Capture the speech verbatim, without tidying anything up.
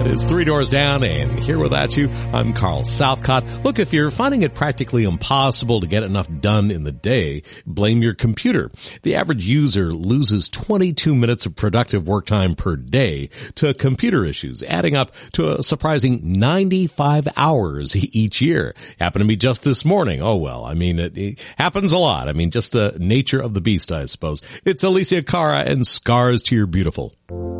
It's Three Doors Down, and here without you, I'm Carl Southcott. Look, if you're finding it practically impossible to get enough done in the day, blame your computer. The average user loses twenty-two minutes of productive work time per day to computer issues, adding up to a surprising ninety-five hours each year. Happened to me just this morning. Oh, well, I mean, it, it happens a lot. I mean, just the nature of the beast, I suppose. It's Alicia Cara and Scars to Your Beautiful.